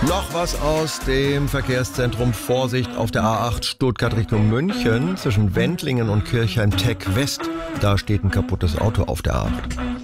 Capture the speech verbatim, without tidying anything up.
Noch was aus dem Verkehrszentrum. Vorsicht auf der A acht Stuttgart Richtung München zwischen Wendlingen und Kirchheim-Teck West. Da steht ein kaputtes Auto auf der A acht.